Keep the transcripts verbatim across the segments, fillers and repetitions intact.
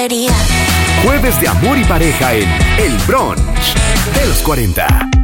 herida. Jueves de amor y pareja en El Brunch de los cuarenta.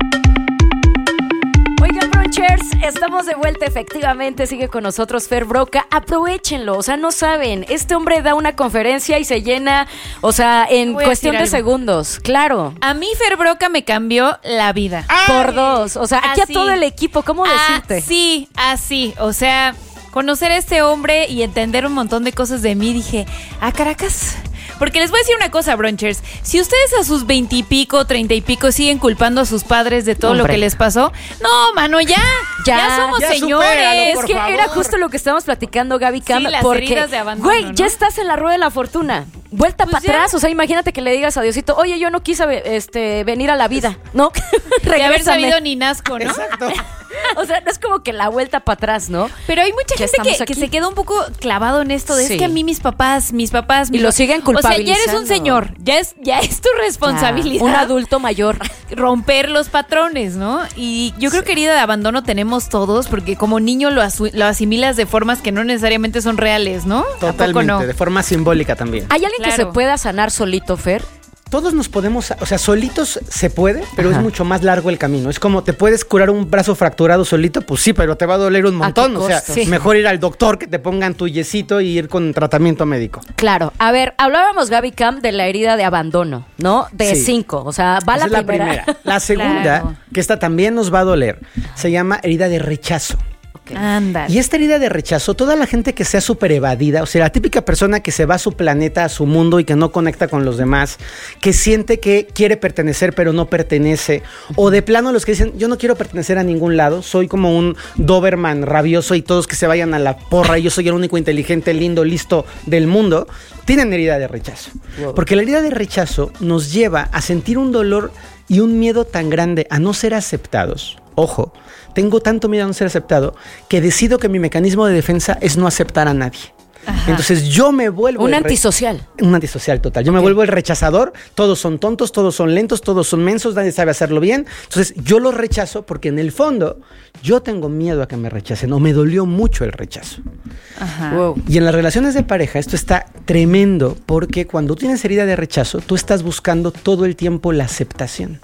Oigan, Brunchers, estamos de vuelta efectivamente. Sigue con nosotros Fer Broca. Aprovechenlo, o sea, no saben. Este hombre da una conferencia y se llena, o sea, en cuestión de segundos. Claro. A mí Fer Broca me cambió la vida. ¡Ay! Por dos. O sea, aquí así. A todo el equipo, ¿cómo decirte? Sí, así. O sea, conocer a este hombre y entender un montón de cosas de mí, dije, ah, Caracas. Porque les voy a decir una cosa, Brunchers. Si ustedes a sus veintipico, treinta y pico siguen culpando a sus padres de todo Hombre. lo que les pasó, no, mano, ya. Ya, ya somos ya señores. Supéralo, es que favor. Era justo lo que estábamos platicando, Gaby Cam. Sí, las porque, heridas de abandono, güey, ¿no? ya estás en la rueda de la fortuna. Vuelta Pues para atrás. O sea, imagínate que le digas a Diosito, oye, yo no quise este, venir a la vida, ¿no? De haber sabido ni nazco, ¿no? Exacto. O sea, no es como que la vuelta para atrás, ¿no? Pero hay mucha gente que, que se queda un poco clavado en esto de sí. es que a mí mis papás, mis papás... Mis y lo siguen culpabilizando. O sea, ya eres un señor, ya es, ya es tu responsabilidad. Ya, un adulto mayor. Romper los patrones, ¿no? Y yo creo sí. que herida de abandono tenemos todos, porque como niño lo, asu- lo asimilas de formas que no necesariamente son reales, ¿no? Totalmente, no? de forma simbólica también. ¿Hay alguien Claro. que se pueda sanar solito, Fer? Todos nos podemos, o sea, solitos se puede, pero Ajá. es mucho más largo el camino. Es como, ¿te puedes curar un brazo fracturado solito? Pues sí, pero te va a doler un montón. O sea, sí. mejor ir al doctor, que te pongan tu yesito y ir con tratamiento médico. Claro. A ver, hablábamos, Gaby Cam, de la herida de abandono, ¿no? De sí. cinco. O sea, va Esa la, es primera. la primera. La segunda, claro. que esta también nos va a doler, se llama herida de rechazo. Okay. Anda. Y esta herida de rechazo, toda la gente que sea súper evadida, o sea, la típica persona que se va a su planeta, a su mundo y que no conecta con los demás, que siente que quiere pertenecer pero no pertenece, o de plano los que dicen, yo no quiero pertenecer a ningún lado, soy como un Doberman rabioso y todos que se vayan a la porra y yo soy el único inteligente, lindo, listo del mundo, tienen herida de rechazo. Wow. Porque la herida de rechazo nos lleva a sentir un dolor y un miedo tan grande a no ser aceptados. Ojo, tengo tanto miedo a no ser aceptado que decido que mi mecanismo de defensa es no aceptar a nadie. Ajá. Entonces yo me vuelvo... Un re- antisocial. Un antisocial total. Yo okay. me vuelvo el rechazador. Todos son tontos, todos son lentos, todos son mensos, nadie sabe hacerlo bien. Entonces yo los rechazo porque en el fondo yo tengo miedo a que me rechacen o me dolió mucho el rechazo. Ajá. Wow. Y en las relaciones de pareja esto está tremendo porque cuando tienes herida de rechazo tú estás buscando todo el tiempo la aceptación.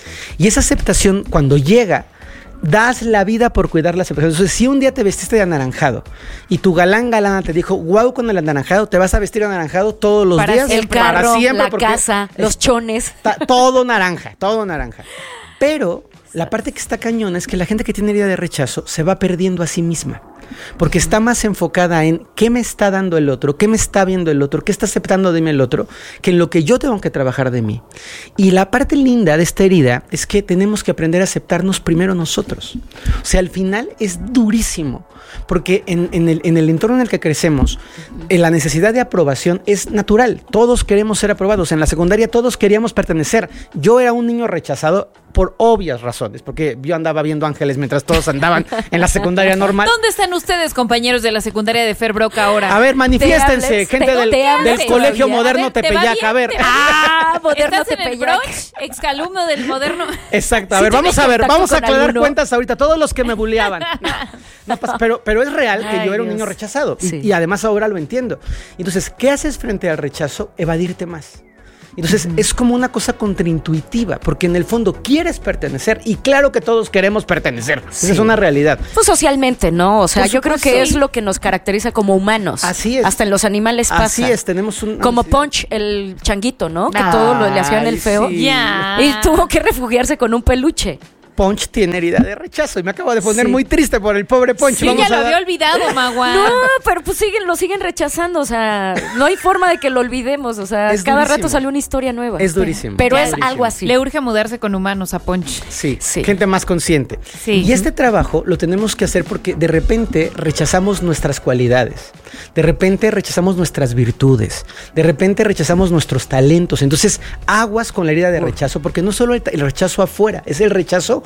Y esa aceptación cuando llega... das la vida por cuidar la aceptación. Entonces, si un día te vestiste de anaranjado y tu galán galana te dijo, guau, con el anaranjado, te vas a vestir de anaranjado todos los para días. El carro, para siempre, la casa, los chones. Todo naranja, todo naranja. Pero la parte que está cañona es que la gente que tiene herida de rechazo se va perdiendo a sí misma. Porque está más enfocada en qué me está dando el otro, qué me está viendo el otro, qué está aceptando de mí el otro, que en lo que yo tengo que trabajar de mí. Y la parte linda de esta herida es que tenemos que aprender a aceptarnos primero nosotros. O sea, al final es durísimo, porque en, en, el, en el entorno en el que crecemos, en la necesidad de aprobación es natural. Todos queremos ser aprobados. En la secundaria todos queríamos pertenecer. Yo era un niño rechazado por obvias razones, porque yo andaba viendo ángeles mientras todos andaban en la secundaria normal. ¿Dónde están ustedes, compañeros de la secundaria de Fer Broca ahora? A ver, manifiéstense, gente te, del, te del Colegio a ver, Moderno te Tepeyac, a ver. Ah, Moderno ¿Estás en el Tepeyac. brunch? Exalumno del Moderno. Exacto, a Sí, ver, vamos a ver, vamos a aclarar alguno. cuentas ahorita, todos los que me bulleaban. No, no pasa, pero, pero es real que Ay, yo era un Dios. niño rechazado y, Sí. y además ahora lo entiendo. Entonces, ¿qué haces frente al rechazo? Evadirte más. Entonces, uh-huh. es como una cosa contraintuitiva, porque en el fondo quieres pertenecer y claro que todos queremos pertenecer. Sí. Esa es una realidad. Pues socialmente, ¿no? O sea, Por yo creo supuesto. que es lo que nos caracteriza como humanos. Así es. Hasta en los animales pasa. Así es, tenemos un... Como sí. Punch, el changuito, ¿no? Que Ay, todo lo le hacían el feo. sí. Ya. Y tuvo que refugiarse con un peluche. Punch tiene herida de rechazo y me acabo de poner Sí. muy triste por el pobre Punch. Sí, Vamos ya lo a dar- había olvidado, Magua. No, pero pues siguen, lo siguen rechazando. O sea, no hay forma de que lo olvidemos. O sea, Es cada durísimo. rato sale una historia nueva. Es durísimo. Pero Ya es durísimo. algo así. Le urge mudarse con humanos a Ponch. Sí, Sí. gente más consciente. Sí. Y este trabajo lo tenemos que hacer porque de repente rechazamos nuestras cualidades, de repente rechazamos nuestras virtudes, de repente rechazamos nuestros talentos. Entonces, aguas con la herida de rechazo, porque no solo el, el rechazo afuera, es el rechazo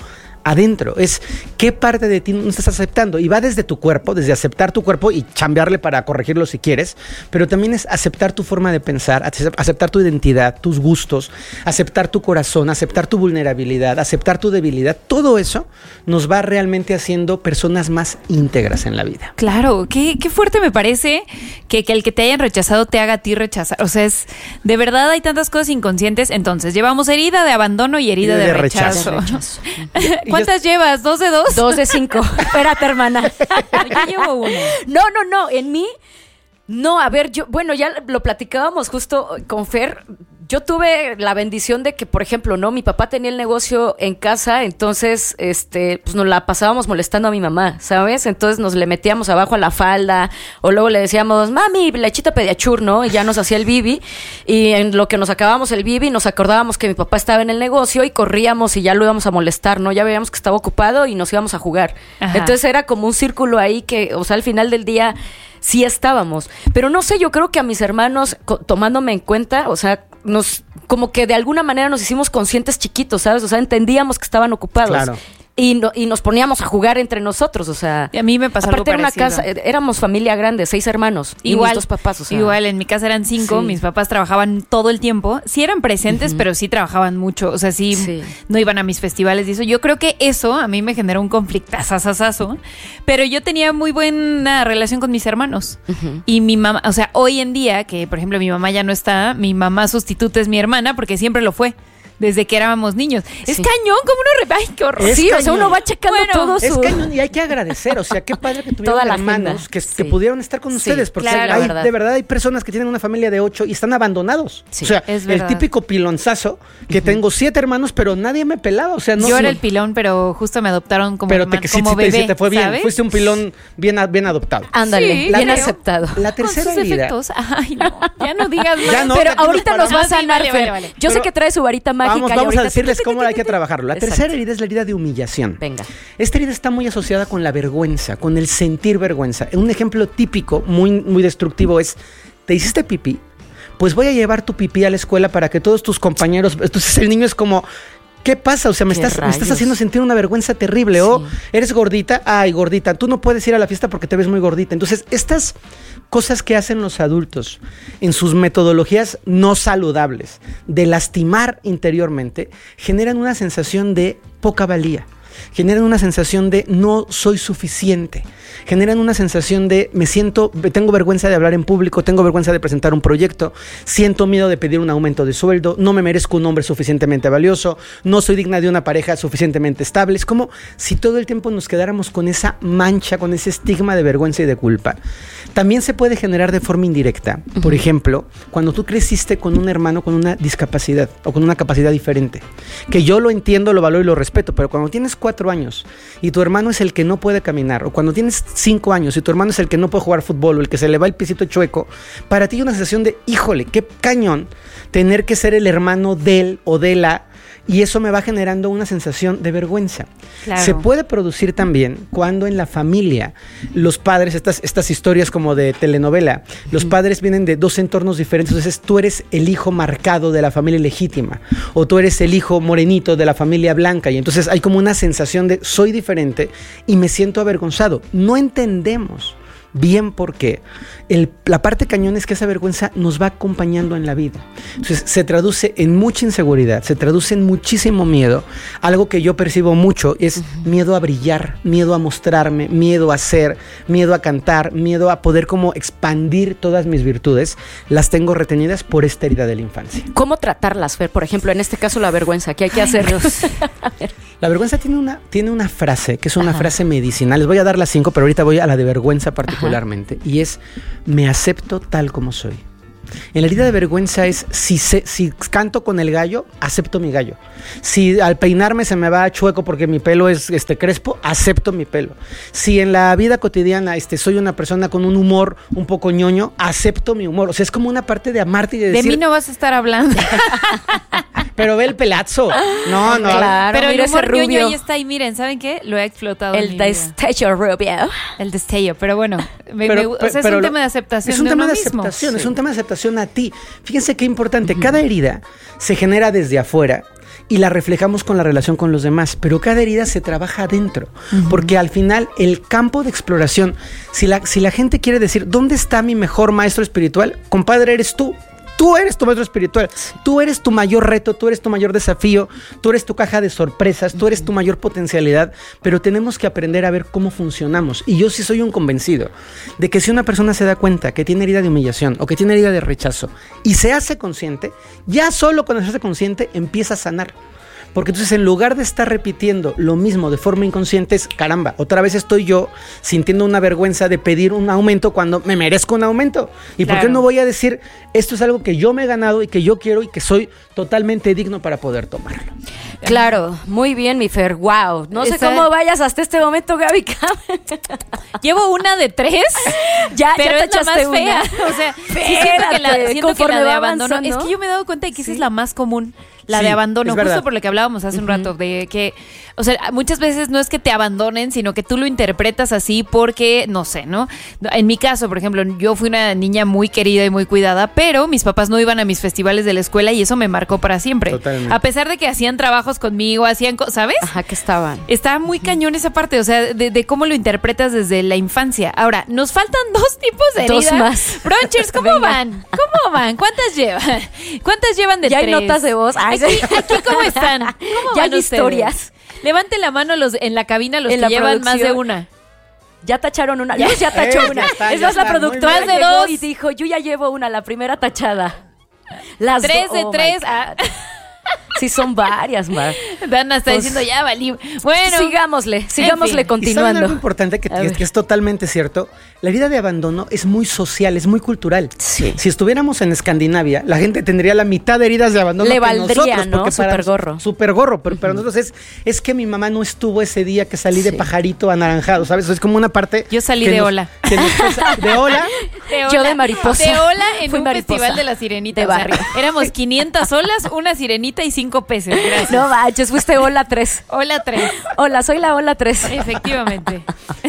adentro, es qué parte de ti no estás aceptando. Y va desde tu cuerpo, desde aceptar tu cuerpo y chambearle para corregirlo si quieres, pero también es aceptar tu forma de pensar, aceptar tu identidad, tus gustos, aceptar tu corazón, aceptar tu vulnerabilidad, aceptar tu debilidad. Todo eso nos va realmente haciendo personas más íntegras en la vida. Claro, qué, qué fuerte me parece que, que el que te hayan rechazado te haga a ti rechazar. O sea, es de verdad hay tantas cosas inconscientes. Entonces, llevamos herida de abandono y herida de, de rechazo. De rechazo. ¿Cuántas yo, llevas? ¿Dos de dos? Dos de cinco. Espérate, hermana. Yo llevo uno. No, no, no. En mí, no. A ver, yo, bueno, ya lo platicábamos justo con Fer. Yo tuve la bendición de que, por ejemplo, no, mi papá tenía el negocio en casa, entonces, este, pues nos la pasábamos molestando a mi mamá, ¿sabes? Entonces nos le metíamos abajo a la falda, o luego le decíamos, mami, lechita pediachur, ¿no? Y ya nos hacía el bibi, y en lo que nos acabábamos el bibi, nos acordábamos que mi papá estaba en el negocio y corríamos y ya lo íbamos a molestar, ¿no? Ya veíamos que estaba ocupado y nos íbamos a jugar. Ajá. Entonces era como un círculo ahí que, o sea, al final del día sí estábamos. Pero no sé, yo creo que a mis hermanos, co- tomándome en cuenta, o sea, nos como que de alguna manera nos hicimos conscientes chiquitos, ¿sabes? O sea, entendíamos que estaban ocupados. Claro. Y, no, y nos poníamos a jugar entre nosotros, o sea. Y a mí me pasó aparte algo parecido. Aparte era una casa, éramos familia grande, seis hermanos. Igual, y mis dos papás, o sea. Igual, en mi casa eran cinco, sí. Mis papás trabajaban todo el tiempo. Sí eran presentes, uh-huh. pero sí trabajaban mucho. O sea, sí, sí, no iban a mis festivales y eso. Yo creo que eso a mí me generó un conflictazazazazo. Pero yo tenía muy buena relación con mis hermanos. Uh-huh. Y mi mamá, o sea, hoy en día, que por ejemplo mi mamá ya no está, mi mamá sustituta es mi hermana porque siempre lo fue. Desde que éramos niños. Sí. Es cañón, como uno... Re... ¡Ay, qué horror! Es sí, cañón. O sea, uno va checando bueno, todo su... Es cañón y hay que agradecer. O sea, qué padre que tuvieron hermanos que, sí. que pudieron estar con sí, ustedes. Porque claro, hay, verdad. de verdad hay personas que tienen una familia de ocho y están abandonados. Sí, o sea, el típico pilonzazo que uh-huh. tengo siete hermanos, pero nadie me pelaba. O sea, no... Yo era no... el pilón, pero justo me adoptaron como, pero te, man, sí, como sí, bebé, te, te fue bien. ¿sabes? Fuiste un pilón bien, bien adoptado. Ándale, sí, bien creo. aceptado. La tercera con sus herida... efectos. Ay, no. Ya no digas más. Ya no, pero ahorita nos va a sanar, vale, vale, vale. Yo sé que trae su varita mágica. Vamos, vamos a decirles cómo hay que trabajarlo. La Exacto. tercera herida es la herida de humillación. Venga. Esta herida está muy asociada con la vergüenza, con el sentir vergüenza. Un ejemplo típico, muy, muy destructivo es, ¿te hiciste pipí? Pues voy a llevar tu pipí a la escuela para que todos tus compañeros... Entonces el niño es como... ¿Qué pasa? O sea, me estás, me estás haciendo sentir una vergüenza terrible. Sí. O eres gordita, ay, gordita, tú no puedes ir a la fiesta porque te ves muy gordita. Entonces, estas cosas que hacen los adultos en sus metodologías no saludables de lastimar interiormente, generan una sensación de poca valía. Generan una sensación de no soy suficiente. Generan una sensación de me siento, tengo vergüenza de hablar en público, tengo vergüenza de presentar un proyecto, siento miedo de pedir un aumento de sueldo, no me merezco un hombre suficientemente valioso, no soy digna de una pareja suficientemente estable. Es como si todo el tiempo nos quedáramos con esa mancha, con ese estigma de vergüenza y de culpa. También se puede generar de forma indirecta. Por ejemplo, cuando tú creciste con un hermano con una discapacidad o con una capacidad diferente, que yo lo entiendo, lo valoro y lo respeto, pero cuando tienes cuatro años y tu hermano es el que no puede caminar, o cuando tienes cinco años y tu hermano es el que no puede jugar fútbol o el que se le va el piecito chueco, para ti hay una sensación de, híjole, qué cañón tener que ser el hermano de él o de la, y eso me va generando una sensación de vergüenza. Claro. Se puede producir también cuando en la familia los padres, estas, estas historias como de telenovela, los padres vienen de dos entornos diferentes. Entonces tú eres el hijo marcado de la familia legítima o tú eres el hijo morenito de la familia blanca, y entonces hay como una sensación de soy diferente y me siento avergonzado. No entendemos bien porque el, la parte cañón es que esa vergüenza nos va acompañando en la vida. Entonces se traduce en mucha inseguridad, se traduce en muchísimo miedo. Algo que yo percibo mucho es uh-huh. miedo a brillar, miedo a mostrarme, miedo a ser, miedo a cantar, miedo a poder como expandir todas mis virtudes. Las tengo retenidas por esta herida de la infancia. ¿Cómo tratarlas, Fer? Por ejemplo, en este caso la vergüenza, ¿qué hay que hacer? La vergüenza tiene una, tiene una frase, que es una Ajá. frase medicinal. Les voy a dar las cinco, pero ahorita voy a la de vergüenza particularmente. Ajá. Y es, me acepto tal como soy. En la herida de vergüenza es, si, se, si canto con el gallo, acepto mi gallo. Si al peinarme se me va chueco porque mi pelo es este, crespo, acepto mi pelo. Si en la vida cotidiana este, soy una persona con un humor un poco ñoño, acepto mi humor. O sea, es como una parte de amarte y de decir... De mí no vas a estar hablando. Pero ve el pelazo. No, no. Claro, pero mira el humor ese rubio. ñoño ahí está y miren, ¿saben qué? Lo he explotado. El destello rubio. El destello, pero bueno, me, pero, me, o sea, pero, es pero un lo, tema de aceptación. Es un de tema uno de mismo. aceptación, Sí. es un tema de aceptación a ti. Fíjense qué importante, uh-huh. cada herida se genera desde afuera y la reflejamos con la relación con los demás, pero cada herida se trabaja adentro, uh-huh. porque al final el campo de exploración, si la, si la gente quiere decir, ¿dónde está mi mejor maestro espiritual? Compadre, eres tú. Tú eres tu maestro espiritual, tú eres tu mayor reto, tú eres tu mayor desafío, tú eres tu caja de sorpresas, tú eres tu mayor potencialidad, pero tenemos que aprender a ver cómo funcionamos. Y yo sí soy un convencido de que si una persona se da cuenta que tiene herida de humillación o que tiene herida de rechazo y se hace consciente, ya solo cuando se hace consciente empieza a sanar. Porque entonces en lugar de estar repitiendo lo mismo de forma inconsciente es, caramba, otra vez estoy yo sintiendo una vergüenza de pedir un aumento cuando me merezco un aumento. ¿Y claro. por qué no voy a decir, esto es algo que yo me he ganado y que yo quiero y que soy totalmente digno para poder tomarlo? Claro, muy bien, mi Fer, wow. No sé Está... cómo vayas hasta este momento, Gaby. Llevo una de tres, ya, pero ya es la más una. fea. O sea, sí siento que la, siento que la de abandono, es que yo me he dado cuenta de que esa sí. es la más común. La sí, de abandono, justo por lo que hablábamos hace uh-huh. un rato, de que, o sea, muchas veces no es que te abandonen, sino que tú lo interpretas así porque, no sé, ¿no? En mi caso, por ejemplo, yo fui una niña muy querida y muy cuidada, pero mis papás no iban a mis festivales de la escuela y eso me marcó para siempre. Totalmente. A pesar de que hacían trabajos conmigo, hacían, ¿sabes? Ajá, que estaban. Estaba muy cañón esa parte, o sea, de, de cómo lo interpretas desde la infancia. Ahora, nos faltan dos tipos de heridas. Dos más. Bronchers, ¿cómo van? ¿Cómo van? ¿Cuántas llevan? ¿Cuántas llevan de ya tres? Ya hay notas de voz. Ay, Aquí, aquí ¿cómo están? ¿Cómo ya van hay ustedes? Historias. Levanten la mano los en la cabina los en que llevan más de una. Ya tacharon una. Luz ya tachó eh, una. Ya está, es ya más, la productora de dos y dijo, yo ya llevo una, la primera tachada. Las tres do- de oh tres. Ah. Sí, son varias, Mar. Dana está pues, diciendo, ya valí. Bueno, sigámosle, sigámosle en fin. continuando. ¿Y saben algo importante que, que, que es totalmente cierto? La herida de abandono es muy social, es muy cultural. Sí. Si estuviéramos en Escandinavia, la gente tendría la mitad de heridas de abandono Le que valdría, nosotros. ¿no? Super gorro. Super gorro, pero uh-huh. para nosotros es, es que mi mamá no estuvo ese día que salí sí. de pajarito anaranjado, ¿sabes? Es como una parte... Yo salí de nos, ola. Nos, ¿De ola? De ola. Yo de mariposa. De ola en Fui un mariposa. festival de la sirenita. De barrio. O sea, éramos quinientas olas, una sirenita y cinco peces. Gracias. No manches, fuiste ola tres. Ola tres. Hola, soy la ola tres. Efectivamente.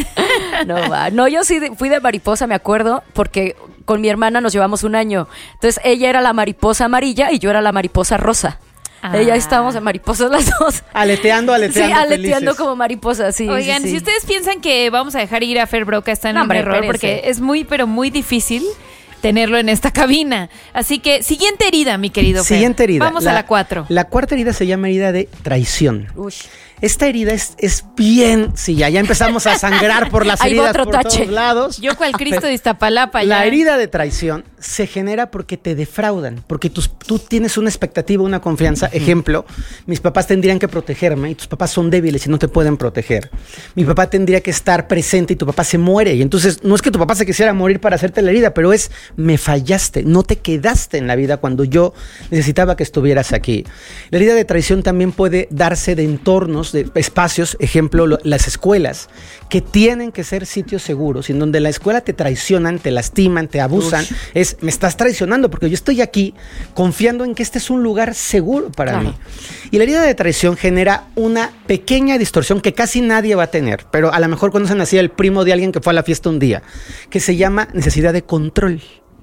No, va. No, yo sí de, fui de mariposa, me acuerdo, porque con mi hermana nos llevamos un año. Entonces ella era la mariposa amarilla y yo era la mariposa rosa. Ah. Ella estábamos en mariposas las dos. Aleteando, aleteando. Sí, aleteando felices. Como mariposas, sí. Oigan, sí, sí. si ustedes piensan que vamos a dejar ir a Fer Broca, están no, en hombre, error, porque es muy, pero muy difícil tenerlo en esta cabina. Así que, siguiente herida, mi querido Fer. Siguiente herida. Vamos la, a la cuatro. La cuarta herida se llama herida de traición. Uy. Esta herida es, es bien, sí, ya, ya empezamos a sangrar por las heridas por tache. Todos lados. Yo cual Cristo de Iztapalapa. La ya. herida de traición se genera porque te defraudan, porque tus, tú tienes una expectativa, una confianza. Uh-huh. Ejemplo, mis papás tendrían que protegerme y tus papás son débiles y no te pueden proteger. Mi papá tendría que estar presente y tu papá se muere. Y entonces no es que tu papá se quisiera morir para hacerte la herida, pero es, me fallaste, no te quedaste en la vida cuando yo necesitaba que estuvieras aquí. La herida de traición también puede darse de entornos, de espacios, ejemplo, lo, las escuelas, que tienen que ser sitios seguros, en donde la escuela te traicionan, te lastiman, te abusan. Uy. Es, me estás traicionando porque yo estoy aquí confiando en que este es un lugar seguro para claro. mí. Y la herida de traición genera una pequeña distorsión que casi nadie va a tener, pero a lo mejor conocen así el primo de alguien que fue a la fiesta un día, que se llama necesidad de control.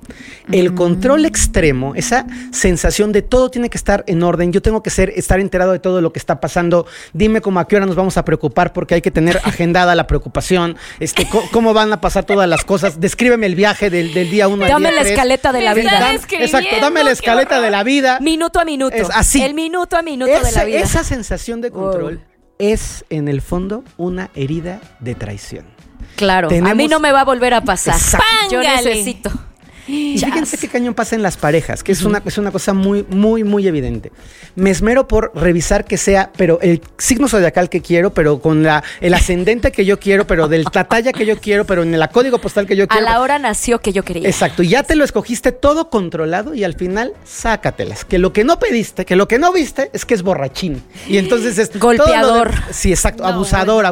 El control extremo, esa sensación de todo tiene que estar en orden, yo tengo que ser, estar enterado de todo lo que está pasando, dime cómo a qué hora nos vamos a preocupar porque hay que tener agendada la preocupación, este, c- cómo van a pasar todas las cosas, descríbeme el viaje del, del día uno al dame día la tres. escaleta de la vida. Dam, exacto, dame la escaleta de la vida. Minuto a minuto. Es así. El minuto a minuto esa, de la vida. Esa sensación de control wow. es en el fondo una herida de traición. Claro, Tenemos, a mí no me va a volver a pasar. Yo necesito. Y fíjense qué cañón pasa en las parejas, que es una, es una cosa muy, muy, muy evidente. Me esmero por revisar que sea, pero el signo zodiacal que quiero, pero con la, el ascendente que yo quiero, pero de la talla que yo quiero, pero en el código postal que yo quiero. A la hora nació que yo quería. Exacto, y ya te lo escogiste todo controlado y al final sácatelas. Que lo que no pediste, que lo que no viste es que es borrachín. Y entonces es golpeador. De, sí, exacto, no, abusador, bueno.